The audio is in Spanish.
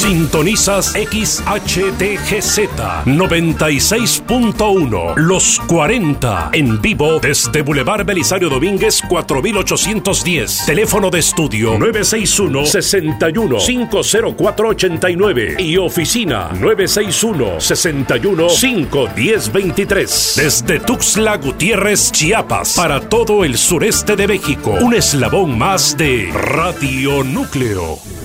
Sintonizas XHTGZ 96.1 Los 40 en vivo desde Boulevard Belisario Domínguez 4810. Teléfono de estudio 961-61-50489 y oficina 961-61-51023. Desde Tuxtla Gutiérrez, Chiapas, para todo el sureste de México. Un eslabón más de Radio Núcleo.